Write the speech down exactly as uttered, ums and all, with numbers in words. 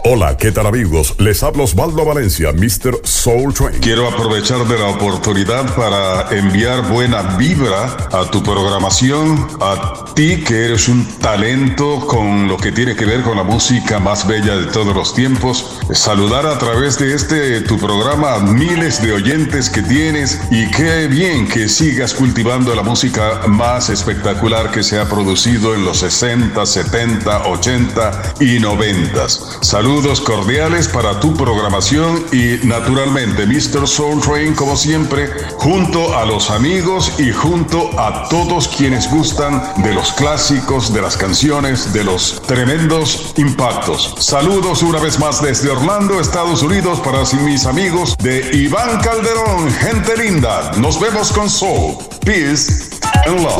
Hola, ¿qué tal amigos? Les habla Osvaldo Valencia, mister Soul Train. Quiero aprovechar de la oportunidad para enviar buena vibra a tu programación, a ti que eres un talento con lo que tiene que ver con la música más bella de todos los tiempos. Saludar a través de este tu programa a miles de oyentes que tienes y qué bien que sigas cultivando la música más espectacular que se ha producido en los sesenta, setenta, ochenta y noventa. Saludos cordiales para tu programación y naturalmente mister Soul Train, como siempre, junto a los amigos y junto a todos quienes gustan de los clásicos, de las canciones, de los tremendos impactos. Saludos una vez más desde Orlando, Estados Unidos, para mis amigos de Iván Calderón. Gente linda, nos vemos con Soul, Peace and Love.